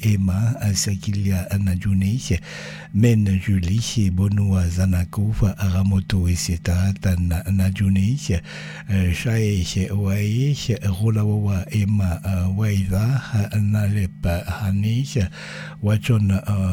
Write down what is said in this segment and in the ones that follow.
Emma Sakilia Anajuni Men Julie Bonua Zanakov Aramoto Eseta Tan Najuni Shae Wae Rolawa Emma Waida Nalep Hanish Wachon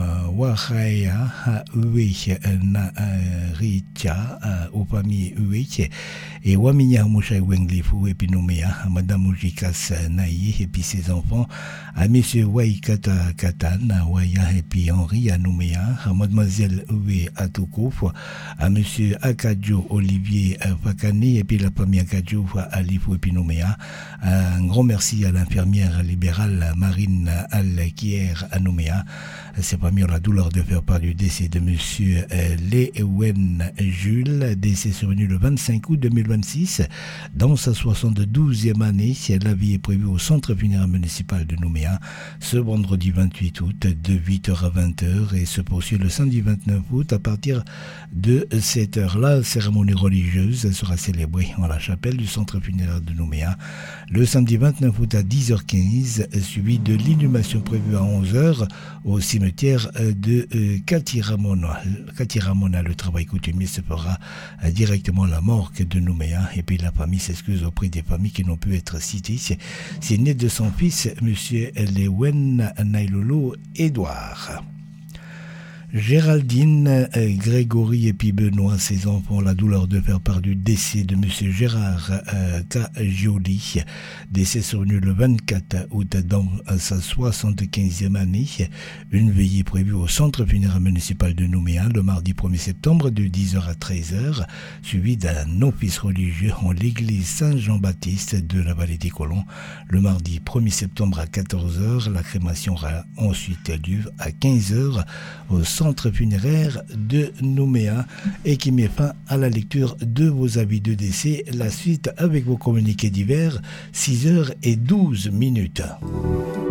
Wahaya Uwich Na Richa Upami Uwich et Waminia Moucha Wenglifu et Pinomea Madame Moujikas Naïe et puis ses enfants à Monsieur Waikata Katana Waya et puis Henri à Nouméa à Mademoiselle Uwe Atokouf à Monsieur Akadjo Olivier Fakani et puis la première Akadjo à Lifou et puis Nouméa. Un grand merci à l'infirmière libérale Marine Al-Kier à Nouméa. C'est parmi la douleur de faire part du décès de Monsieur Léwen Jules, décès survenu le 25 août 2026 dans sa 72e année. La vie est prévue au centre funéraire municipal de Nouméa ce vendredi 28 août de 8h à 20h et se poursuit le samedi 29 août à partir de 7h. La cérémonie religieuse sera célébrée en la chapelle du centre funéraire de Nouméa le samedi 29 août à 10h15, suivi de l'inhumation prévue à 11h au cimetière de Katiramona. Le travail coutumier se fera directement à la morgue de Nouméa et puis la famille s'excuse auprès des familles qui n'ont pu être citées. C'est né de son fils, Monsieur Lewen Nailolo Édouard. Géraldine, Grégory et puis Benoît, ses enfants, la douleur de faire part du décès de Monsieur Gérard Cagioli, décès survenu le 24 août dans sa 75e année. Une veillée prévue au centre funéraire municipal de Nouméa le mardi 1er septembre de 10h à 13h, suivi d'un office religieux en l'église Saint-Jean-Baptiste de la vallée des Colons. Le mardi 1er septembre à 14h, la crémation aura ensuite lieu à 15h au centre funéraire de Nouméa et qui met fin à la lecture de vos avis de décès. La suite avec vos communiqués divers, 6h12.